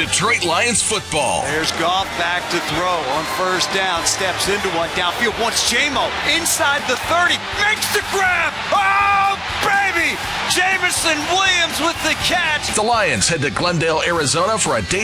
Detroit Lions football. There's Goff back to throw on first down. Steps into one downfield. Wants J-Mo inside the 30. Makes the grab. Oh, baby! Jameson Williams with the catch. The Lions head to Glendale, Arizona for a day